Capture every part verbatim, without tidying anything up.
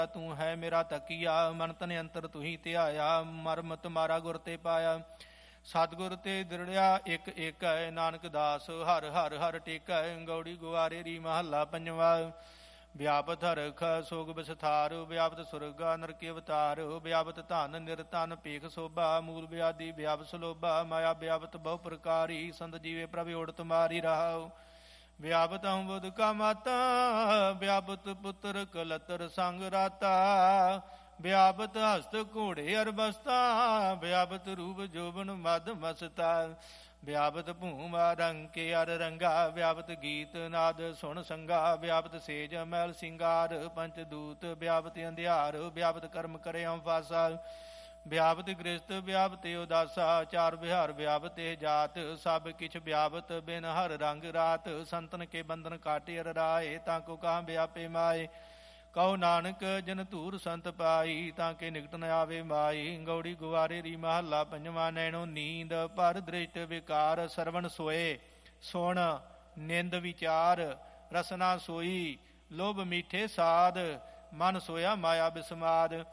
ਤੂੰ ਹੈ ਮੇਰਾ ਤਕੀਆ। ਮਨ ਤਨ ਅੰਤਰ ਤੂੰ ਹੀ ਧਿਆਇਆ, ਮਰਮ ਤੁਮਾਰਾ ਗੁਰ ਤੇ ਪਾਇਆ। ਸਤਿਗੁਰ ਤੇ ਦ੍ਰਿੜਿਆ ਇੱਕ ਇੱਕ ਹੈ, ਨਾਨਕ ਦਾਸ ਹਰ ਹਰ ਹਰ ਟੇਕਾ। ਗੌੜੀ ਗੁਆਰੇ ਰੀ ਮਹੱਲਾ ਪੰਜਵਾ। ਵਿਆਪਤ ਹਰਖ ਸੋਗ ਵਿਸਥਾਰ, ਵਿਆਪਤ ਸੁਰਗਾ ਨਰਕੀ ਅਵਤਾਰ। ਵਿਆਪਤ ਧਨ ਨਿਰਧਨ ਭੇਖ ਸੋਭਾ, ਮੂਲ ਵਿਆਦੀ ਵਿਆਪਤ ਲੋਭਾ। ਮਾਇਆ ਵਿਆਪਤ ਬਹੁ ਪ੍ਰਕਾਰੀ, ਸੰਤ ਜੀਵੇ ਪ੍ਰਭ ਓੜ ਤੁਮਾਰੀ ਰਹਾਉ। ਵਿਆਪਤ ਅੰਬੁਦ ਕਾ ਮਾਤਾ, ਵਿਆਪਤ ਪੁੱਤਰ ਕਲਤਰ ਸੰਗ ਰਾਤਾ। ਵਿਆਪਤ ਹਸਤ ਘੋੜੇ ਅਰਬਸਤਾ, ਵਿਆਪਤ ਰੂਪ ਜੋਬਨ ਮਦ ਮਸਤਾ। ਵਿਆਪਤ ਭੂਮਾ ਰੰਗ ਕੇ ਅਰ ਰੰਗਾ, ਵਿਆਪਤ ਗੀਤ ਨਾਦ ਸੁਣ ਸੰਗਾ। ਵਿਆਪਤ ਸੇਜ ਮਹਿਲ ਸਿੰਗਾਰ, ਪੰਚ ਦੂਤ ਵਿਆਪਤ ਅੰਧਿਆਰ। ਵਿਆਪਤ ਕਰਮ ਕਰੇ ਅੰਫਾਸਾ, ਵਿਆਪਤ ਗ੍ਰਸਤ ਵਿਆਪਤ ਉਦਾਸਾ। ਚਾਰ ਵਿਹਾਰ ਵਿਆਪਤ ਜਾਤ, ਸਭ ਕਿਛ ਵਿਆਪਤ ਬਿਨ ਹਰ ਰੰਗ ਰਾਤ। ਸੰਤਨ ਕੇ ਬੰਧਨ ਕਾਟੇ ਅਰ ਰਾਏ, ਤਾਂ ਕੋ ਕਹਾਂ ਵਿਆਪੇ ਮਾਏ। ਕਹੋ ਨਾਨਕ ਜਨ ਧੂਰ ਸੰਤ ਪਾਈ, ਤਾਂ ਕੇ ਨਿਕਟ ਨ ਆਵੇ ਮਾਈ। ਗੌੜੀ ਗੁਆਰੇ ਰੀ ਮਹੱਲਾ ਪੰਜਵਾ। ਨੈਣੋ ਨੀਂਦ ਪਰ ਦ੍ਰਿਸ਼ਟ ਵਿਕਾਰ, ਸਰਵਣ ਸੋਏ ਸੁਣ ਨਿੰਦ ਵਿਚਾਰ। ਰਸਨਾ ਸੋਈ ਲੋਭ ਮੀਠੇ ਸਾਧ, ਮਨ ਸੋਇਆ ਮਾਇਆ ਬਿਸਮਾਦ।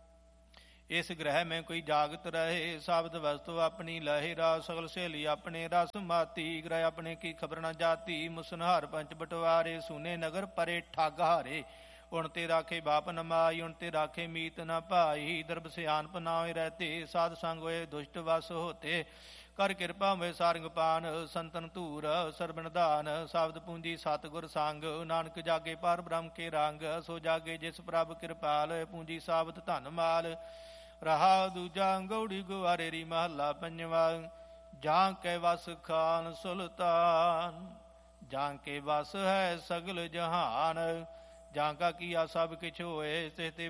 ਇਸ ਗ੍ਰਹਿ ਮੈਂ ਕੋਈ ਜਾਗਤ ਰਹੇ, ਸਾਬਤ ਵਸਤੂ ਆਪਣੀ ਲਹੇ। ਰਾਸ ਸਗਲ ਸਹੇਲੀ ਆਪਣੇ ਰਸ ਮਾਤੀ, ਗ੍ਰਹਿ ਆਪਣੇ ਕੀ ਖਬਰ ਨ ਜਾਤੀ। ਮੁਸਨਹਾਰ ਪੰਚ ਬਟਵਾਰੇ, ਸੂਨੇ ਨਗਰ ਪਰੇ ਠੱਗ ਹਾਰੇ। ਉਣ ਤੇ ਰਾਖੇ ਬਾਪ ਨ ਮਾਈ, ਉਣ ਤੇ ਰਾਖੇ ਮੀਤ ਨ ਭਾਈ। ਦਰਬ ਸਿਆਣਪ ਨਾਵੇਂ ਰਹਤੇ, ਸਾਧ ਸੰਗ ਹੋਏ ਦੁਸ਼ਟ ਵਸ ਹੋਤੇ। ਕਰ ਕਿਰਪਾ ਹੋਏ ਸਾਰੰਗ ਪਾਨ, ਸੰਤਨ ਧੂਰ ਸਰਬਨ ਦਾਨ। ਸ਼ਬਦ ਪੂੰਜੀ ਸਤਿਗੁਰ ਸੰਗ, ਨਾਨਕ ਜਾਗੇ ਪਰ ਬ੍ਰਹਮ ਕੇ ਰੰਗ। ਸੋ ਜਾਗੇ ਜਿਸ ਪ੍ਰਭ ਕਿਰਪਾਲ, ਪੂੰਜੀ ਸਾਬਤ ਧਨ ਮਾਲ। ਰਹਾ ਦੂਜਾ। ਗੌੜੀ ਗੁਆਰੇ ਰੀ ਮਹੱਲਾ ਪੰਜਵਾ। ਜਾਂ ਕੇ ਵਸ ਖਾਨ ਸੁਲਤਾਨ, ਜਾਂ ਕੇ ਵਸ ਹੈ ਸਗਲ ਜਹਾਨ। ਜਾਂ ਕਾ ਕੀਆ ਸਭ ਕਿਛ ਹੋਏ, ਤਿਸ ਤੇ